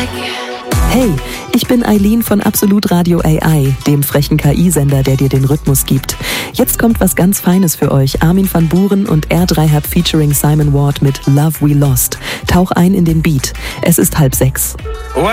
Hey, ich bin Eileen von Absolut Radio AI, dem frechen KI-Sender, der dir den Rhythmus gibt. Jetzt kommt was ganz Feines für euch. Armin van Buuren und R3 featuring Simon Ward mit Love We Lost. Tauch ein in den Beat. Es ist 5:30.